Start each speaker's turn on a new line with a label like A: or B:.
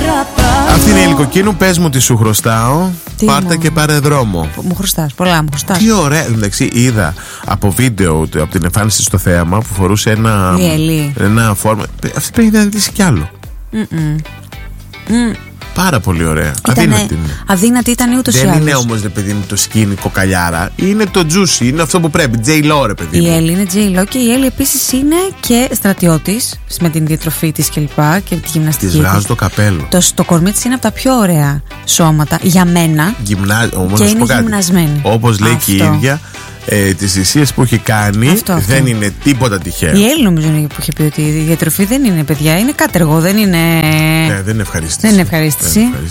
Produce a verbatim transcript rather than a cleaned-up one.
A: Αυτή είναι η Ελικοκίνου. Πες μου τι σου χρωστάω.
B: Τι
A: Πάρτε
B: μου...
A: και πάρε δρόμο.
B: Μου χρωστάς, πολλά μου χρωστάς.
A: Τι ωραία. Εντάξει, είδα από βίντεο από την εμφάνιση στο θέαμα που φορούσε ένα.
B: Διελή.
A: Ένα φόρμα. Αυτή πρέπει να δεις κι άλλο.
B: Mm-mm. Mm.
A: Πάρα πολύ ωραία.
B: Ήτανε,
A: αδύνατη είναι.
B: Αδύνατη ήταν ούτως ή
A: Δεν
B: άλλως.
A: είναι όμως, ρε παιδί μου, το σκίνι κοκαλιάρα. Είναι το juicy, είναι αυτό που πρέπει. J-Lo, ρε παιδί μου.
B: Η Έλλη είναι J-Lo και η Έλλη επίσης είναι και στρατιώτης με την διατροφή της και λοιπά και τη γυμναστική.
A: Της βγάζω το καπέλο.
B: Το, το κορμί της είναι από τα πιο ωραία σώματα για μένα.
A: Γυμνά... Όμως,
B: και είναι γυμνασμένη.
A: Όπως λέει αυτό. Και η ίδια, ε, τις θυσίες που έχει κάνει
B: αυτό, αυτό.
A: δεν είναι τίποτα τυχαίο.
B: Η Έλλη νομίζω είναι που είχε πει ότι η διατροφή δεν είναι, παιδιά, είναι κάτεργο, δεν είναι.
A: Ναι, δεν είναι ευχαρίστηση.
B: Δεν είναι ευχαρίστηση.